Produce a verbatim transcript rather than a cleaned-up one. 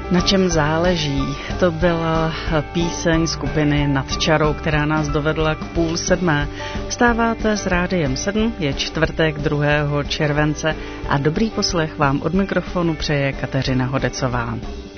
Na čem záleží? To byla píseň skupiny Nad čarou, která nás dovedla k půl sedmé. Vstáváte s Rádiem sedm, je čtvrtek druhého července a dobrý poslech vám od mikrofonu přeje Kateřina Hodecová.